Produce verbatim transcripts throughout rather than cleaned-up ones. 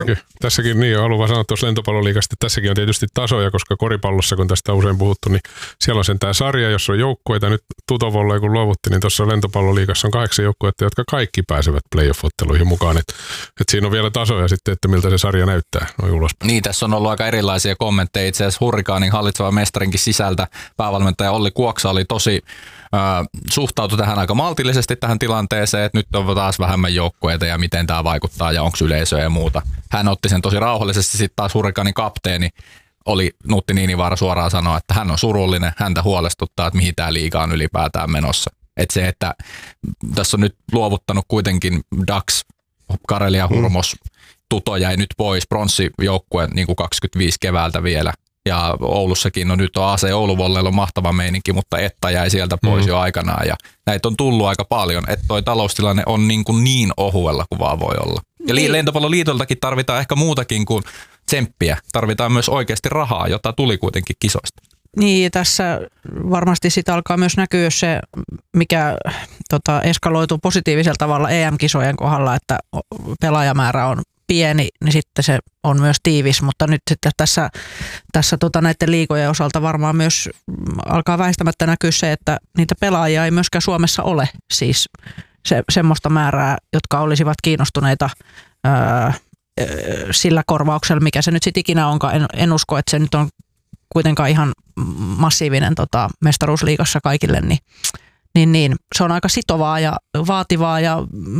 Tässäkin niin on, haluan vaan sanoa tuossa lentopalloliigasta, että tässäkin on tietysti tasoja, koska koripallossa, kun tästä on usein puhuttu, niin siellä on sen tämä sarja, jossa on joukkueita. Nyt Tutovolle, kun luovutti, niin tuossa lentopalloliigassa on kahdeksan joukkuetta, jotka kaikki pääsevät playoff-otteluihin mukaan. Että et siinä on vielä tasoja sitten, että miltä se sarja näyttää noin ulospäin. Niin, tässä on ollut aika erilaisia kommentteja. Itse asiassa Hurrikaanin hallitseva mestarinkin sisältä päävalmentaja Olli Kuoksa oli tosi äh, suhtautui tähän aika maltillisesti tähän tilanteeseen, että nyt on taas vähemmän joukkueita ja miten tämä vaikuttaa ja onko yleisöä ja muuta. Hän otti sen tosi rauhallisesti, sitten taas Hurrikaanin kapteeni oli Nutti Niinivaara suoraan sanoa, että hän on surullinen, häntä huolestuttaa, että mihin tämä liiga on ylipäätään menossa. Että se, että tässä on nyt luovuttanut kuitenkin Dax, Karelia Hurmos, mm. Tuto jäi nyt pois, pronssijoukkue niin kuin kaksikymmentäviisi keväältä vielä. Ja Oulussakin, no nyt on A C Ouluvolleilla on mahtava meininki, mutta Etta jäi sieltä pois mm. jo aikanaan. Ja näitä on tullut aika paljon, että toi taloustilanne on niin, kuin niin ohuella kuin vaan voi olla. Ja niin. Lentopalloliitoltakin tarvitaan ehkä muutakin kuin tsemppiä. Tarvitaan myös oikeasti rahaa, jota tuli kuitenkin kisoista. Niin, tässä varmasti sitä alkaa myös näkyä se, mikä tota, eskaloituu positiivisella tavalla E M-kisojen kohdalla, että pelaajamäärä on pieni, niin sitten se on myös tiivis, mutta nyt sitten tässä, tässä tota näiden liigojen osalta varmaan myös alkaa väistämättä näkyä se, että niitä pelaajia ei myöskään Suomessa ole, siis se, semmoista määrää, jotka olisivat kiinnostuneita ää, sillä korvauksella, mikä se nyt sitten ikinä onkaan. En, en usko, että se nyt on kuitenkaan ihan massiivinen tota, mestaruusliigassa kaikille, niin, niin, niin se on aika sitovaa ja vaativaa ja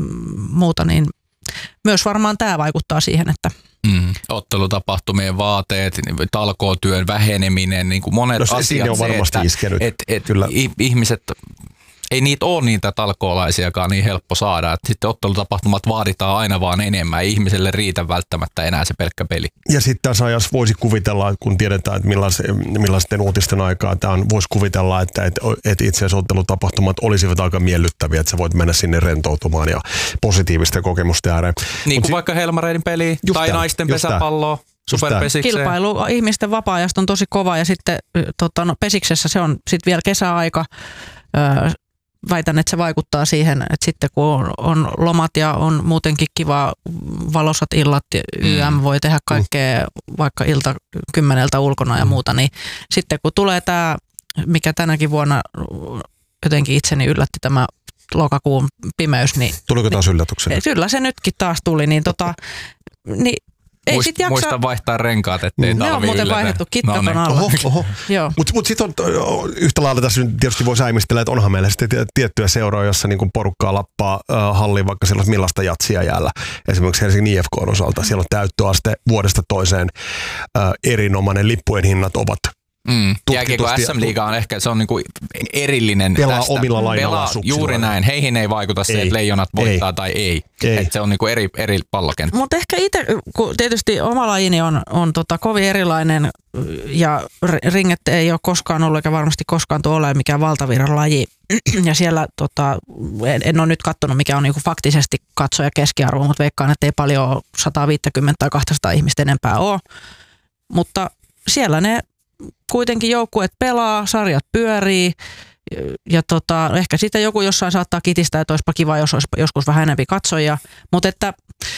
muuta, niin myös varmaan tämä vaikuttaa siihen, että mm. ottelutapahtumien vaateet, talkootyön väheneminen, niin kuin monet no, asiat. On varmasti se, iskenyt. Et, et, Kyllä. ihmiset, ei niitä ole niitä talkoolaisiakaan niin helppo saada. Et sitten ottelutapahtumat vaaditaan aina vaan enemmän. Ei ihmiselle riitä välttämättä enää se pelkkä peli. Ja sitten tässä ajassa voisi kuvitella, kun tiedetään, että millaisten uutisten aikaa tämä on, voisi kuvitella, että, että, että itse asiassa ottelutapahtumat olisivat aika miellyttäviä, että sä voit mennä sinne rentoutumaan ja positiivista kokemusta ääreen. Niin kuin si- vaikka Helmareiden peli tai tämän, naisten pesäpalloa. Kilpailu ihmisten vapaa-ajasta on tosi kova ja sitten tota, no, pesiksessä se on sitten vielä kesäaika. Öö, väitän, että se vaikuttaa siihen, että sitten kun on, on lomat ja on muutenkin kiva valosat illat, Y M voi tehdä kaikkea vaikka ilta kymmeneltä ulkona ja muuta, niin sitten kun tulee tämä, mikä tänäkin vuonna jotenkin itseni yllätti tämä lokakuun pimeys, niin tuliko taas yllätyksenä? Kyllä se nytkin taas tuli, niin tota, niin ei Muist, sit jaksa. Muista vaihtaa renkaat, ettei mm. talvi Ne on muuten yllätä. vaihdettu kitkaton no, alla. Oho, oho. Mutta mut sitten on yhtä lailla tässä nyt tietysti voi säimistellä, että onhan meillä sitten tiettyjä seuroja, jossa niin porukkaa lappaa äh, halliin, vaikka siellä on millaista jatsia jäällä. Esimerkiksi Helsingin I F K:n osalta. Siellä on täyttöaste vuodesta toiseen äh, erinomainen. Lippujen hinnat ovat Mm. Jääkiekko S M-liiga on ehkä, se on niinku erillinen pelaa tästä. omilla lainalla Juuri näin. Heihin ei vaikuta se, että Leijonat voittaa ei. tai ei. ei. Et se on niinku eri, eri pallokenttä. Mutta ehkä itse, kun tietysti oma lajini on, on tota kovin erilainen ja ringet ei ole koskaan ollut eikä varmasti koskaan tuo ole mikään valtavirran laji. Ja siellä tota, en, en ole nyt katsonut mikä on niinku faktisesti katsoja keskiarvo, mutta veikkaan, että ei paljon sata viisikymmentä tai kaksisataa ihmistä enempää ole. Mutta siellä ne kuitenkin joukkueet pelaa, sarjat pyörii ja tota, ehkä sitten joku jossain saattaa kitistää, että olisipa kiva, jos olisi joskus vähän enemmän katsojia. Mutta että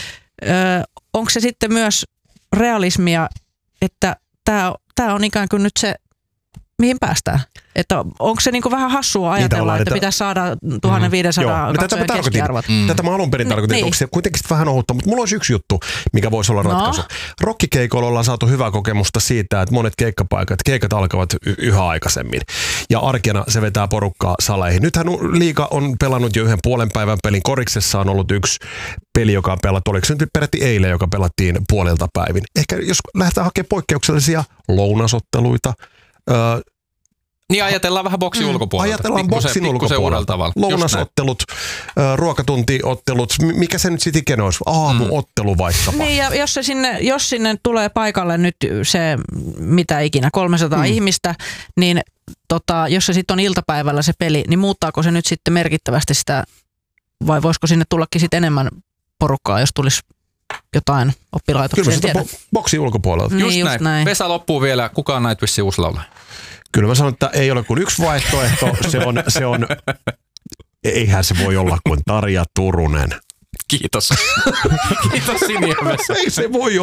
onko se sitten myös realismia, että tämä on ikään kuin nyt se, mihin päästään? Että onko se niinku vähän hassua ajatella, että pitäisi saada tuhatviisisataa mm. katsojan no, keskiarvot? Mm. Tätä mä alun perin tarkoitin, niin. Onko se kuitenkin vähän ohuttaa, mutta mulla olisi yksi juttu, mikä voisi olla ratkaisu. No. Rokkikeikoilla ollaan saatu hyvää kokemusta siitä, että monet keikkapaikat, keikat alkavat y- yhä aikaisemmin. Ja arkena se vetää porukkaa saleihin. Nythän liiga on pelannut jo yhden puolen päivän pelin. Koriksessa on ollut yksi peli, joka on pelattu. Oliko se nyt peräti eilen, joka pelattiin puolelta päivin. Ehkä jos lähdetään hakemaan poikkeuksellisia lounasotteluita, öö, niin ajatellaan vähän boksin mm. ulkopuolelta. Ajatellaan boksin ulkopuolelta. Lounasottelut, ruokatuntiottelut, mikä se nyt sitten ikinä olisi? Aamuottelu vaikkapa. Niin ja jos, se sinne, jos sinne tulee paikalle nyt se mitä ikinä, kolmesataa mm. ihmistä, niin tota, jos se sitten on iltapäivällä se peli, niin muuttaako se nyt sitten merkittävästi sitä, vai voisiko sinne tullakin sitten enemmän porukkaa, jos tulisi jotain oppilaitoksia? Kyllä mä sitä boksin ulkopuolelta. Niin, just, just näin. näin. Vesa loppuu vielä, kukaan Nightwishin uusi laulaja? Kyllä mä sanon, että ei ole kuin yksi vaihtoehto. Se on, se on eihän se voi olla kuin Tarja Turunen. Kiitos. Kiitos Siniemessä. Ei se voi